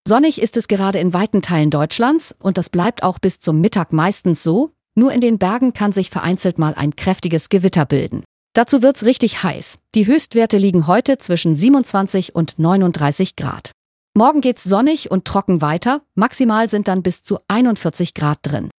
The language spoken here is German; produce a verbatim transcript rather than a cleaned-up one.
Sonnig ist es gerade in weiten Teilen Deutschlands und das bleibt auch bis zum Mittag meistens so. Nur in den Bergen kann sich vereinzelt mal ein kräftiges Gewitter bilden. Dazu wird's richtig heiß. Die Höchstwerte liegen heute zwischen siebenundzwanzig und neununddreißig Grad. Morgen geht's sonnig und trocken weiter. Maximal sind dann bis zu einundvierzig Grad drin.